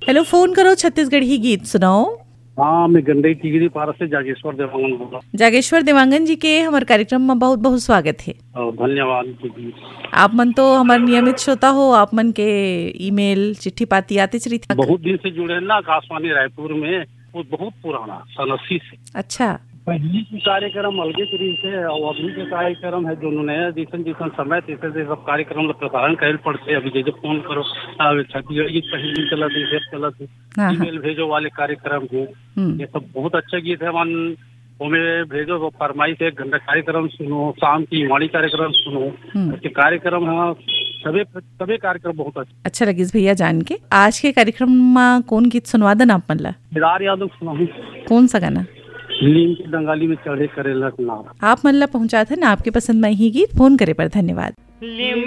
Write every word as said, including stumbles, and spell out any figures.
Hello, phone करो छत्तीसगढ़ी गीत सुनाओ। हाँ, मैं गंडई टिगरी पारा से जागेश्वर देवांगन बोल रहा हूँ। जागेश्वर देवांगन जी के हमारे कार्यक्रम में बहुत बहुत स्वागत है। धन्यवाद जी। आप मन तो हमारे नियमित श्रोता हो, आप मन के ईमेल चिट्ठी पाती आते चली थी। बहुत दिन से जुड़े ना आकाशवाणी रायपुर में, वो बहुत पुराना सन अस्सी से। अच्छा, पहले के कार्यक्रम अलगे तरीके से और अभी के कार्यक्रम है जो नया जैसन जैसन समय तैसे से सब कार्यक्रम प्रसारण करे पड़ते। अभी जैसे फोन करो छत्तीसगढ़ गीत पहले चला थी, चला थी, ईमेल भेजो वाले कार्यक्रम है, ये सब बहुत अच्छा गीत है। मन हमें भेजो तो फरमाइश एक घंटा कार्यक्रम सुनो, शाम की वाणी कार्यक्रम सुनो, उसके कार्यक्रम है सभी सभी कार्यक्रम बहुत अच्छा अच्छा लगी भैया जान के। आज के कार्यक्रम में कौन गीत सुनवा देना आप मन ला? केदार यादव सुनाऊं। कौन सा गाना? लीम की दंगाली में चढ़े करेला नाम। आप मन ला पहुंचा था ना आपके पसंद में ही गीत। फोन करे पर धन्यवाद।